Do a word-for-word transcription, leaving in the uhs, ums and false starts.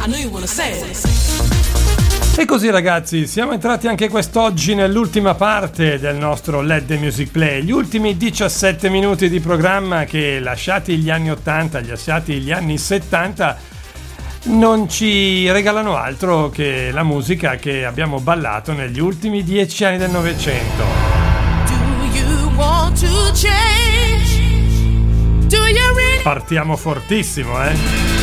E così ragazzi, siamo entrati anche quest'oggi nell'ultima parte del nostro Let the Music Play, gli ultimi diciassette minuti di programma che, lasciati gli anni ottanta, lasciati gli anni settanta, non ci regalano altro che la musica che abbiamo ballato negli ultimi dieci anni del Novecento. Do you want to change? Do you really... Partiamo fortissimo, eh?